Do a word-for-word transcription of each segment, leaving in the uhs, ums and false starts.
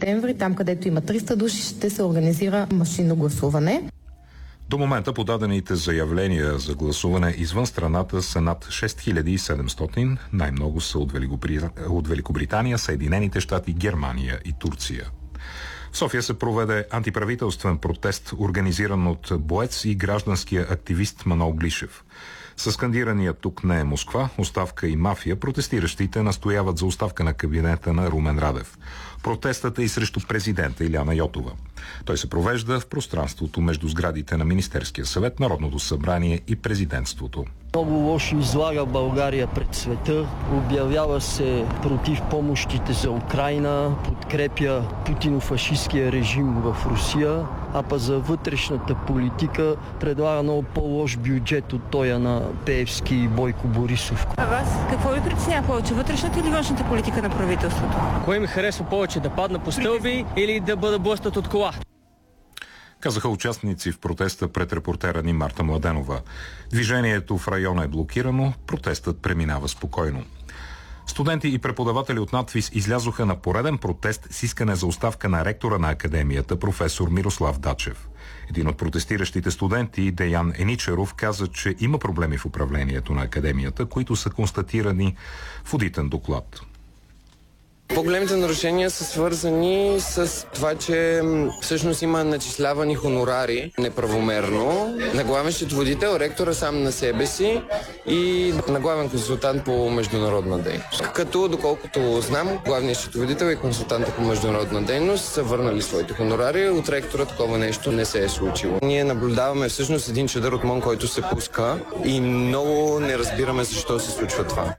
септември, там където има триста души, ще се организира машинно гласуване. До момента подадените заявления за гласуване извън страната са над шест хиляди и седемстотин. Най-много са от, Великобри... от Великобритания, Съединените щати, Германия и Турция. В София се проведе антиправителствен протест, организиран от боец и гражданския активист Манол Глишев. Със скандирания "Тук не е Москва", "Оставка" и "Мафия", протестиращите настояват за оставка на кабинета на Румен Радев. Протестът е и срещу президента Илияна Йотова. Той се провежда в пространството между сградите на Министерския съвет, Народното събрание и президентството. Много лошо излага България пред света, обявява се против помощите за Украйна, подкрепя путино-фашистския режим в Русия, а па за вътрешната политика предлага много по-лош бюджет от тоя на Пеевски и Бойко Борисов. А вас какво ви притеснява повече, вътрешната или външната политика на правителството? Кое ми харесва повече, да падна по стълби или да бъда блъснат от кола? Казаха участници в протеста пред репортера ни Марта Младенова. Движението в района е блокирано, протестът преминава спокойно. Студенти и преподаватели от надвис излязоха на пореден протест с искане за оставка на ректора на академията, професор Мирослав Дачев. Един от протестиращите студенти, Деян Еничеров, каза, че има проблеми в управлението на академията, които са констатирани в одитен доклад. По-големите нарушения са свързани с това, че всъщност има начислявани хонорари неправомерно на главен счетоводител, ректора сам на себе си и на главен консултант по международна дейност. Като, доколкото знам, главният счетоводител и консултанта по международна дейност са върнали своите хонорари, от ректора такова нещо не се е случило. Ние наблюдаваме всъщност един чадър от мон, който се пуска и много не разбираме защо се случва това.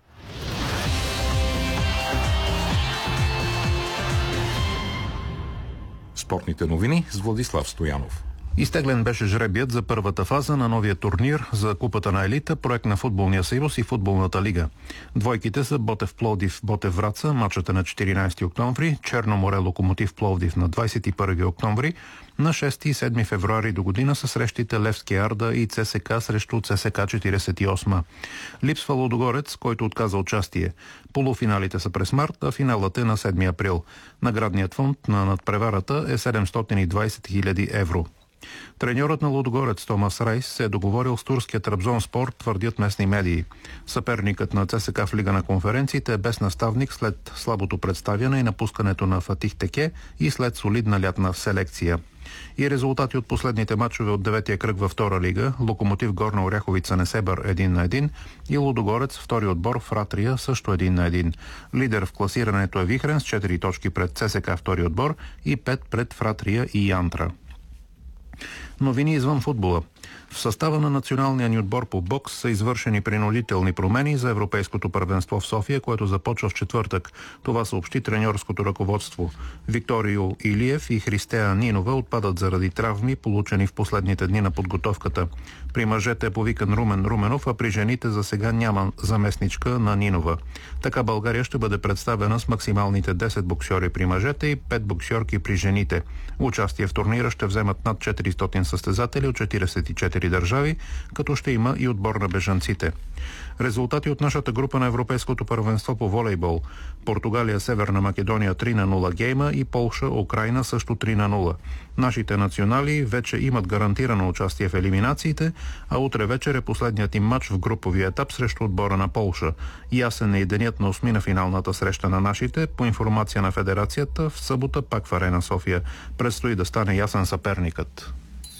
Спортните новини с Владислав Стоянов. Изтеглен беше жребият за първата фаза на новия турнир за Купата на елита, проект на Футболния съюз и Футболната лига. Двойките са Ботев Пловдив, Ботев Враца, мачът е на четиринайсети октомври, Черно море Локомотив Пловдив на двайсет и първи октомври, на шести и седми февруари до година са срещите Левски Арда и ЦСКА срещу ЦСКА четирийсет и осма. Липсва Лудогорец, който отказа участие. Полуфиналите са през март, а финалът е на седми април. Наградният фонд на надпреварата е седемстотин и двайсет хиляди евро. Треньорът на Лудогорец Томас Райс се е договорил с турския Трабзонспор, твърдят местни медии. Съперникът на ЦСКА в Лига на конференциите е без наставник след слабото представяне и напускането на Фатих Теке и след солидна лятна селекция. И резултати от последните мачове от деветия кръг във втора лига: Локомотив Горна Оряховица Несебър един на един и Лудогорец втори отбор Фратрия също един на един. Лидер в класирането е Вихрен с четири точки пред ЦСКА втори отбор и пет пред Фратрия и Янтра. Новини извън футбола. В състава на националния ни отбор по бокс са извършени принудителни промени за Европейското първенство в София, което започва в четвъртък. Това съобщи треньорското ръководство. Викторио Илиев и Христея Нинова отпадат заради травми, получени в последните дни на подготовката. При мъжете е повикан Румен Руменов, а при жените за сега няма заместничка на Нинова. Така България ще бъде представена с максималните десет боксьори при мъжете и пет боксьорки при жените. Участие в турнира ще вземат над четиристотин състезатели от четирийсет и четири държави, като ще има и отбор на бежанците. Резултати от нашата група на Европейското първенство по волейбол: Португалия, Северна Македония три на нула гейма и Полша, Украйна също три на нула. Нашите национали вече имат гарантирано участие в елиминациите, а утре вечер е последният им матч в груповия етап срещу отбора на Полша. Ясен е и денят на осми на финалната среща на нашите. По информация на федерацията, в събота пак в Арена София. Предстои да стане ясен съперникът.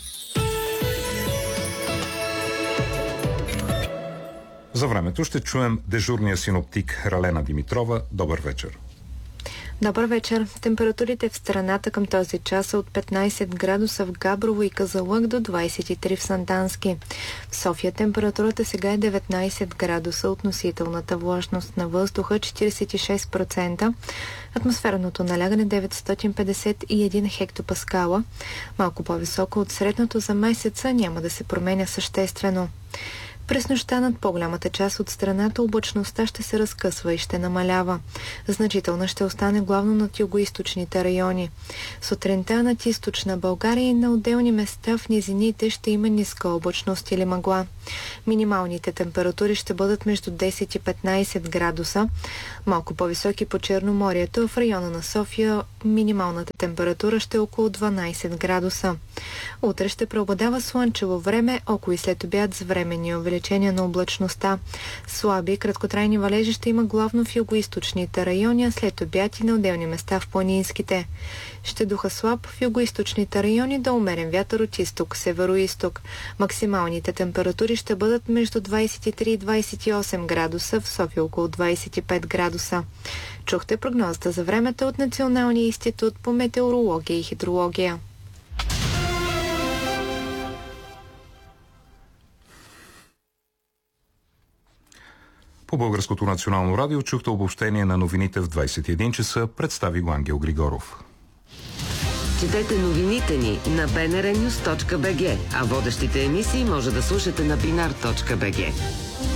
За времето ще чуем дежурния синоптик Ралена Димитрова. Добър вечер. Добър вечер. Температурите в страната към този час са от петнайсет градуса в Габрово и Казанлък до двайсет и три в Сандански. В София температурата сега е деветнайсет градуса, относителната влажност на въздуха четирийсет и шест процента, атмосферното налягане деветстотин петдесет и един хектопаскала. Малко по-високо от средното за месеца, няма да се променя съществено. През нощта над по-голямата част от страната облачността ще се разкъсва и ще намалява. Значителна ще остане главно над югоизточните райони. Сутринта над източна България и на отделни места в низините ще има ниска облачност или мъгла. Минималните температури ще бъдат между десет и петнайсет градуса. Малко по-високи по Черноморието, в района на София минималната температура ще е около дванайсет градуса. Утре ще преобладава слънчево време, около и след обяд с временни увеличения на облачността. Слаби краткотрайни валежи ще има главно в югоизточните райони, а след обяд и на отделни места в планинските. Ще духа слаб в югоизточните райони до умерен вятър от изток, северо-изток. Максималните температури ще бъдат между двайсет и три и двайсет и осем градуса, в София около двайсет и пет градуса. Чухте прогнозата за времето от Националния институт по метеорология и хидрология. По Българското национално радио чухте обобщение на новините в двайсет и един часа. Представи го Ангел Григоров. Четете новините ни на би ен ар нюс точка би джи, а водещите емисии може да слушате на бинар точка би джи.